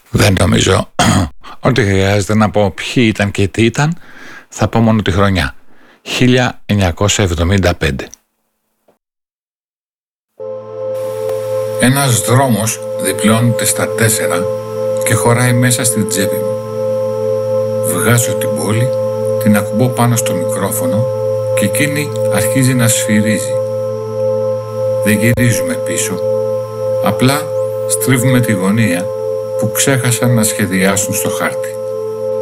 Δεν νομίζω ότι χρειάζεται να πω ποιοι ήταν και τι ήταν. Θα πω μόνο τη χρονιά 1975. Ένας δρόμος διπλώνεται στα 4 και χωράει μέσα στην τσέπη μου. Βγάζω την πόλη, την ακουμπώ πάνω στο μικρόφωνο και εκείνη αρχίζει να σφυρίζει. Δεν γυρίζουμε πίσω, απλά στρίβουμε τη γωνία που ξέχασαν να σχεδιάσουν στο χάρτη.